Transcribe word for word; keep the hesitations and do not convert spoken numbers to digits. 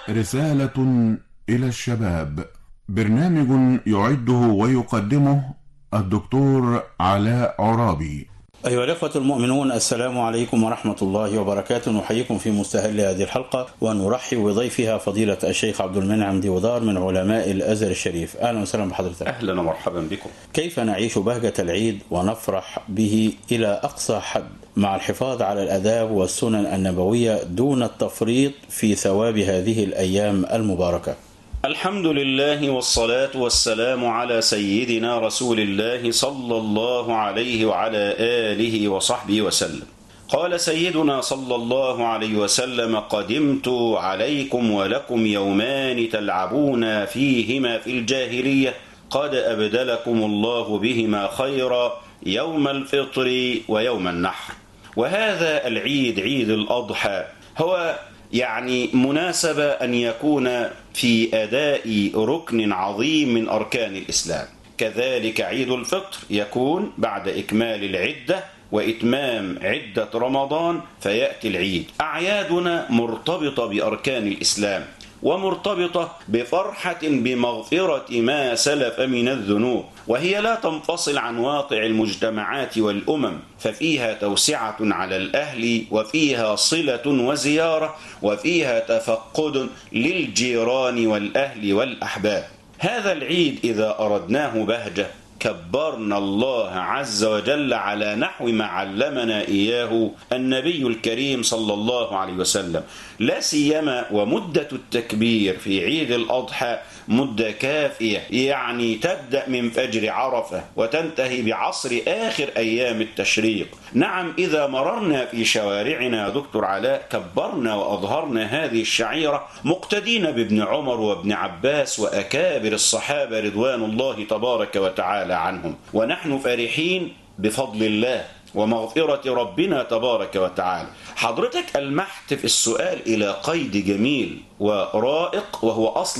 رسالة إلى الشباب، برنامج يعده ويقدمه الدكتور علاء عرابي. أيها الأخوة المؤمنون، السلام عليكم ورحمة الله وبركاته. نحييكم في مستهل هذه الحلقة ونرحب بضيفها فضيلة الشيخ عبد المنعم ديودار من علماء الأزهر الشريف. أهلا وسهلا بحضرتك. أهلا ومرحبا بكم. كيف نعيش بهجة العيد ونفرح به إلى أقصى حد مع الحفاظ على الآداب والسنن النبوية دون التفريط في ثواب هذه الأيام المباركة؟ الحمد لله والصلاة والسلام على سيدنا رسول الله صلى الله عليه وعلى آله وصحبه وسلم. قال سيدنا صلى الله عليه وسلم: قدمت عليكم ولكم يومان تلعبون فيهما في الجاهلية، قد أبدلكم الله بهما خيرا، يوم الفطر ويوم النحر. وهذا العيد، عيد الأضحى، هو يعني مناسبة أن يكون في أداء ركن عظيم من أركان الإسلام. كذلك عيد الفطر يكون بعد إكمال العدة وإتمام عدة رمضان فيأتي العيد. أعيادنا مرتبطة بأركان الإسلام ومرتبطة بفرحة بمغفرة ما سلف من الذنوب، وهي لا تنفصل عن واقع المجتمعات والأمم، ففيها توسعة على الأهل، وفيها صلة وزيارة، وفيها تفقد للجيران والأهل والأحباب. هذا العيد إذا أردناه بهجة كبرنا الله عز وجل على نحو ما علمنا إياه النبي الكريم صلى الله عليه وسلم، لا سيما ومدة التكبير في عيد الأضحى مدة كافية، يعني تبدأ من فجر عرفة وتنتهي بعصر آخر أيام التشريق. نعم، إذا مررنا في شوارعنا يا دكتور علاء كبرنا وأظهرنا هذه الشعيرة مقتدين بابن عمر وابن عباس وأكابر الصحابة رضوان الله تبارك وتعالى عنهم، ونحن فرحين بفضل الله ومغفرة ربنا تبارك وتعالى. حضرتك ألمحت في السؤال إلى قيد جميل ورائق، وهو أصل